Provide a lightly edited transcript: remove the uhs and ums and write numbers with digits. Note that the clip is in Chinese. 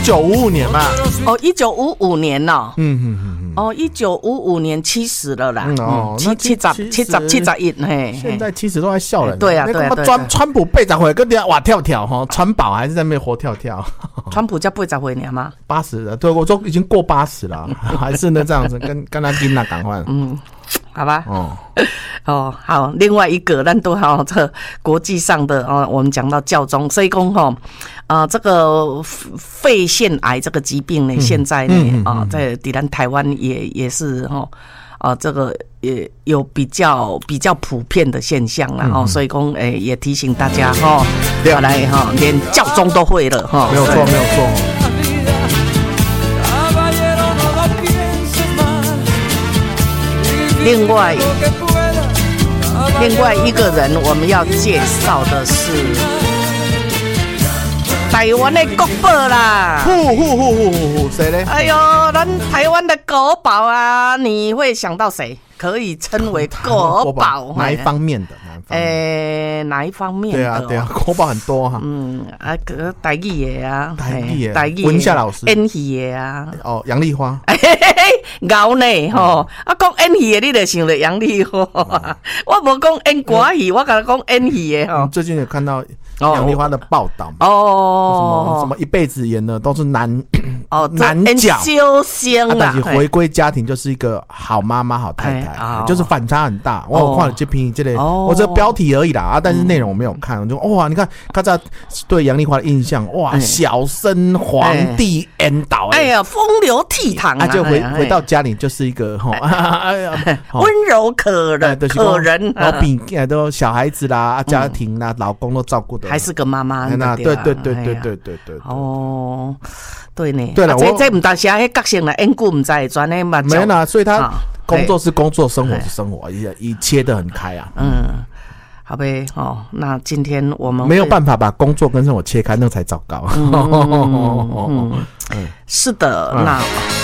1955年嘛。 哦，1955年哦。哦，1955年70了啦。71嘿。 现在70都在笑人。 对啊，对啊。 川普80岁跟人哇跳跳哈，川宝还是在那边活跳跳。 川普才80岁年吗 ？80了，对，我都已经过80了，还是呢这样子，跟他囡仔赶快。 好吧。好，另外一个，咱都好这国际上的我们讲到教宗，所以讲这个肺腺癌这个疾病呢，现在呢在咱台湾也是这个也有比较普遍的现象啦所以讲也提醒大家要来连教宗都会了没有错。 另外一个人我们要介绍的是台湾的国宝啦。 谁呢？ 哎呦，咱台湾的国宝啊，你会想到谁？可以称为国宝？ 哪一方面的？ 哪一方面的？ 对啊，国宝很多哈。 台语的啊， 台语文夏老师， 演戏的啊。 杨丽花。 牛呢讲演戏的，你就想到杨丽花。我无讲演歌戏，我甲你讲演戏的最近有看到杨丽花的报道什么一辈子演的都是男角修仙啦， 但是回归家庭就是一个好妈妈、好太太，就是反差很大。我看了这篇我这标题而已啦但是内容我没有看。我就哇，你看大家对杨丽花的印象，哇，小生皇帝演导， 哎呀，风流倜傥啊， 就回到家里就是一个温柔可人， 然后比都小孩子啦、家庭啦、老公都照顾的， 还是个妈妈。 对。 对呢。 对了， 这不但是迄角色啦，演久唔知专呢嘛。 没啦，所以他工作是工作，生活是生活，也切得很开啊。 好呗，那今天我们没有办法把工作跟生活切开，那才糟糕。 是的，那。